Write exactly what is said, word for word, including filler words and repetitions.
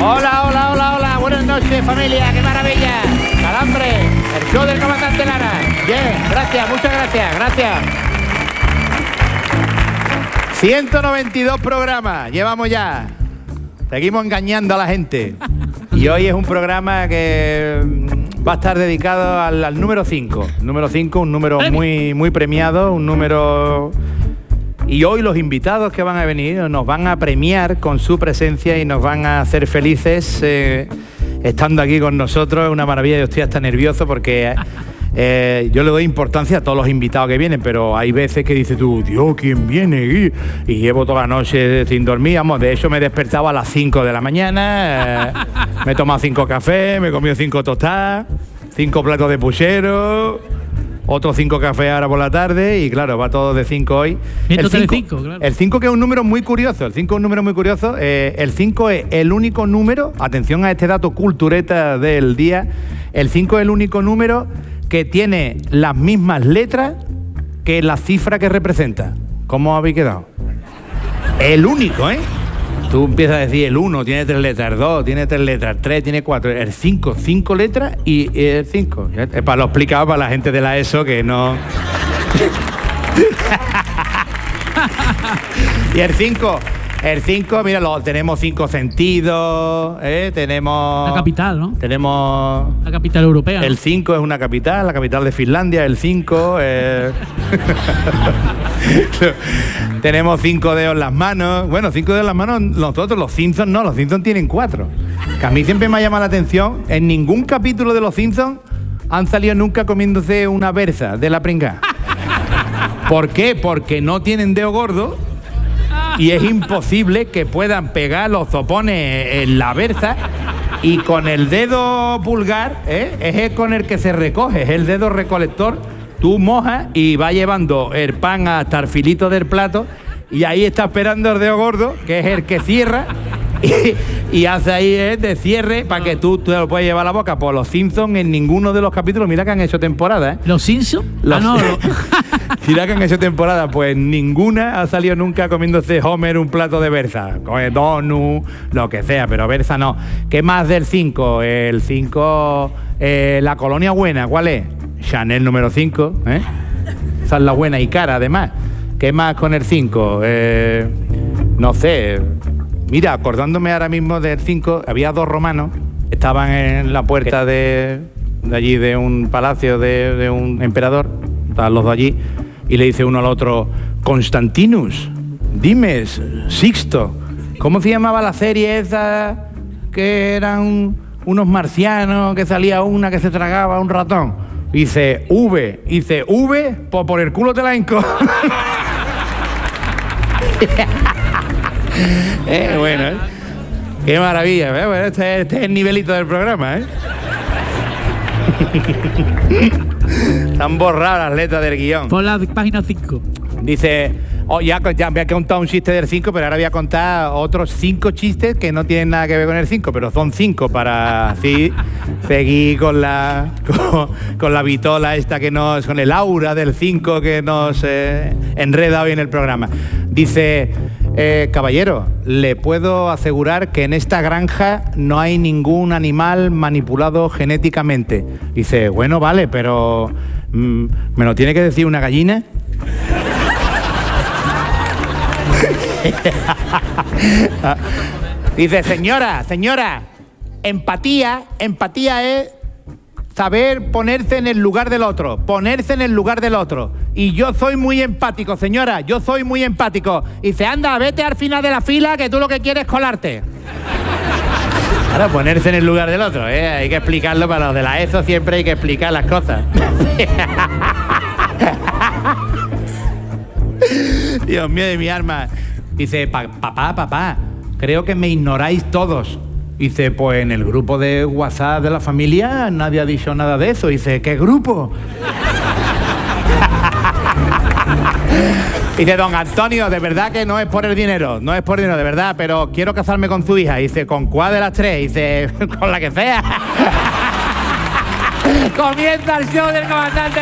Hola, hola, hola, hola. Buenas noches, familia. ¡Qué maravilla! Calambre, el show del comandante Lara. Bien, gracias, muchas gracias, gracias. ciento noventa y dos programas llevamos ya. Seguimos engañando a la gente. Y hoy es un programa que va a estar dedicado al, al número cinco. Número cinco, un número muy, muy premiado, un número... Y hoy los invitados que van a venir nos van a premiar con su presencia y nos van a hacer felices eh, estando aquí con nosotros. Es una maravilla, yo estoy hasta nervioso porque eh, yo le doy importancia a todos los invitados que vienen, pero hay veces que dices tú, Dios, ¿quién viene? Y, y llevo toda la noche sin dormir. Vamos, de hecho me despertaba a las cinco de la mañana, eh, me he tomado cinco cafés, me he comido cinco tostadas, cinco platos de puchero... Otros cinco cafés ahora por la tarde y claro, va todo de cinco hoy. El cinco, claro. El cinco que es un número muy curioso, el cinco es un número muy curioso. Eh, el cinco es el único número, atención a este dato cultureta del día, el cinco es el único número que tiene las mismas letras que la cifra que representa. ¿Cómo habéis quedado? El único, ¿eh? Tú empiezas a decir el uno tiene tres letras, el dos tiene tres letras, el tres tiene cuatro, el cinco, cinco letras y el cinco. Es para lo explicado para la gente de la ESO que no... Y el cinco, el cinco, mira, lo, tenemos cinco sentidos, ¿eh? Tenemos... La capital, ¿no? Tenemos... La capital europea. El cinco es una capital, la capital de Finlandia, el cinco... Eh... Tenemos cinco dedos en las manos. Bueno, cinco dedos en las manos nosotros, los Simpsons no, los Simpsons tienen cuatro. Que a mí siempre me ha llamado la atención, en ningún capítulo de los Simpsons han salido nunca comiéndose una berza de la pringá. ¿Por qué? Porque no tienen dedo gordo y es imposible que puedan pegar los zopones en la berza y con el dedo pulgar, ¿eh? es con el que se recoge, es el dedo recolector. Tú mojas y vas llevando el pan hasta el filito del plato y ahí está esperando el dedo gordo, que es el que cierra y, y hace ahí eh, de cierre para que tú, tú lo puedas llevar a la boca. Por los Simpsons en ninguno de los capítulos, mira que han hecho temporada, ¿eh? ¿Los Simpsons? Los, ah, no. Lo... mira que han hecho temporada, pues ninguna ha salido nunca comiéndose Homer un plato de berza, con el donut, lo que sea, pero berza no. ¿Qué más del cinco? El cinco, eh, la colonia buena, ¿cuál es? Chanel número cinco, ¿eh? Esa es la buena y cara, además. ¿Qué más con el cinco? Eh, no sé. Mira, acordándome ahora mismo del cinco, había dos romanos, estaban en la puerta de, de allí, de un palacio de, de un emperador, estaban los dos allí, y le dice uno al otro, Constantinus, dime, Sixto, ¿cómo se llamaba la serie esa que eran unos marcianos, que salía una que se tragaba un ratón? Dice, V, dice, V, pues por el culo te la hinco. eh, bueno, ¿eh? Qué maravilla, ¿eh? Bueno, este, este es el nivelito del programa, ¿eh? Están borradas las letras del guión. Por la página cinco. Dice, oh, ya, ya me ha contado un chiste del cinco, pero ahora voy a contar otros cinco chistes que no tienen nada que ver con el cinco, pero son cinco para así seguir con la con, con la vitola esta que nos, con el aura del cinco que nos eh, enreda hoy en el programa. Dice, eh, caballero, le puedo asegurar que en esta granja no hay ningún animal manipulado genéticamente. Dice, bueno, vale, pero mm, ¿me lo tiene que decir una gallina? Dice, señora, señora, empatía, empatía es saber ponerse en el lugar del otro, ponerse en el lugar del otro. Y yo soy muy empático, señora, yo soy muy empático. Y dice, anda, vete al final de la fila que tú lo que quieres es colarte. Claro, ponerse en el lugar del otro, ¿eh? Hay que explicarlo para los de la ESO, siempre hay que explicar las cosas. Dios mío de mi alma. Dice, papá, papá, creo que me ignoráis todos. Dice, pues en el grupo de WhatsApp de la familia nadie ha dicho nada de eso. Dice, ¿qué grupo? Dice, don Antonio, de verdad que no es por el dinero, no es por el dinero, de verdad, pero quiero casarme con su hija. Dice, ¿con cuál de las tres? Dice, con la que sea. Comienza el show del comandante.